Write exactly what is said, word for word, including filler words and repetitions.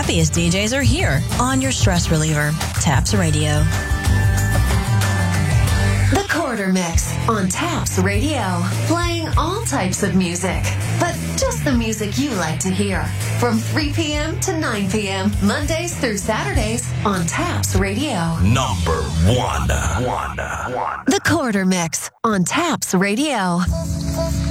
happiest D Js are here on your stress reliever, Taps Radio. The Quarter Mix on Taps Radio. Playing all types of music, but just the music you like to hear. From three p.m. to nine p.m., Mondays through Saturdays on Taps Radio. Number one. One. One. The Quarter Mix on Taps Radio.